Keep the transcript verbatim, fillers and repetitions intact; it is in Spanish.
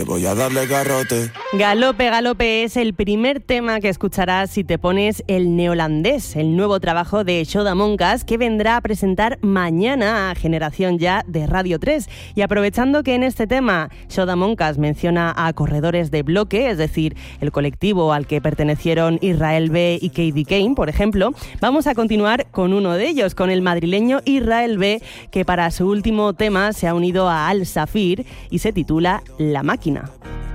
voy a darle garrote. Galope, Galope es el primer tema que escucharás si te pones el neolandés, el nuevo trabajo de Shoda Monkas que vendrá a presentar mañana a Generación Ya de Radio tres. Y aprovechando que en este tema Shoda Monkas menciona a corredores de bloque, es decir, el colectivo al que pertenecieron Israel B y Katie Kane, por ejemplo, vamos a continuar con uno de ellos, con el madrileño Israel B, que para su último tema se ha unido a Al Safir y se titula La Máquina.